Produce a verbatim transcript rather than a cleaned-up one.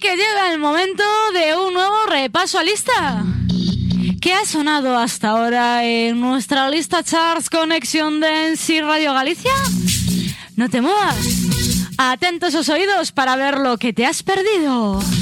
que llega el momento de un nuevo repaso a lista. ¿Qué ha sonado hasta ahora en nuestra lista Charts Conexión Dance y Radio Galicia? No te muevas. Atentos esos oídos para ver lo que te has perdido.